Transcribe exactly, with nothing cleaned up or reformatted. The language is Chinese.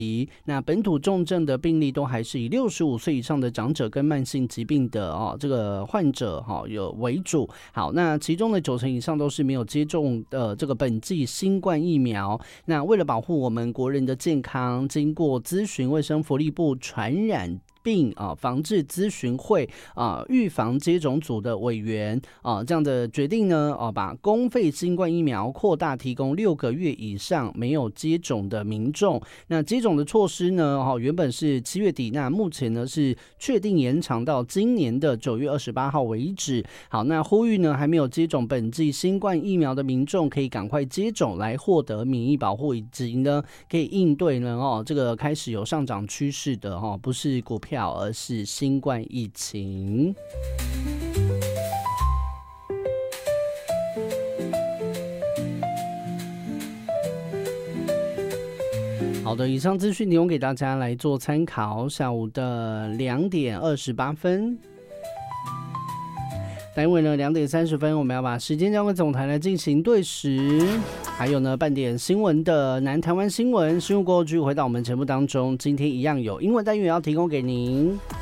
那本土重症的病例都还是以六十五岁以上的长者跟慢性疾病的哦这个患者哈、哦、有为主。好，那其中的九成以上都是没有接种的这个本剂新冠疫苗。那为了保护我们国人的健康，经过咨询卫生福利部传染病啊防治咨询会啊预防接种组的委员啊这样的决定呢啊把公费新冠疫苗扩大提供六个月以上没有接种的民众。那接种的措施呢啊原本是七月底，那目前呢是确定延长到今年的九月二十八号为止。好，那呼吁呢还没有接种本剂新冠疫苗的民众可以赶快接种来获得免疫保护，以及呢可以应对呢哦这个开始有上涨趋势的哦不是股票而是新冠疫情。好的，以上资讯提供给大家来做参考。下午的两点二十八分，待会呢两点三十分，我们要把时间交给总台来进行对时。还有呢，半点新闻的南台湾新闻，新闻过后继续回到我们节目当中。今天一样有英文单元要提供给您。